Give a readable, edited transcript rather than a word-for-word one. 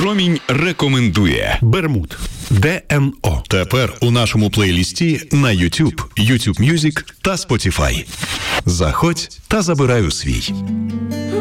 Промінь рекомендує Бермуд. ДНО. Тепер у нашому плейлісті на YouTube, YouTube Music та Spotify. Заходь та забирай у свій.